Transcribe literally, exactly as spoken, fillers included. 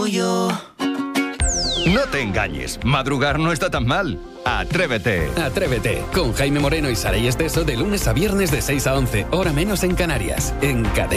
tuyo. No te engañes, madrugar no está tan mal. Atrévete. Atrévete, con Jaime Moreno y Saray Esteso de lunes a viernes de seis a once, hora menos en Canarias, en Cadena.